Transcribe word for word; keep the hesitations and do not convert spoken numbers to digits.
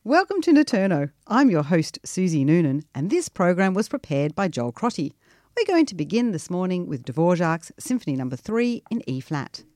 Welcome to Naturno. I'm your host, Susie Noonan, and this program was prepared by Joel Crotty. We're going to begin this morning with Dvorak's Symphony Number three in E-flat.